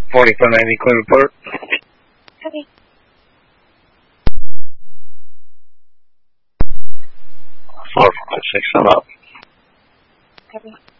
4590 Cleveland Port. Okay. 456, I'm up. Copy.